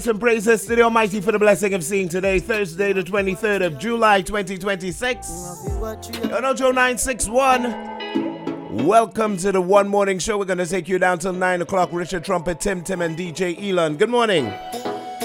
Some praises to the Almighty for the blessing of seeing today, Thursday, the 23rd of July, 2026. Joe 961. Welcome to the One Morning Show. We're going to take you down till 9 o'clock. Richard Trumpet, Tim, and DJ Elon. Good morning.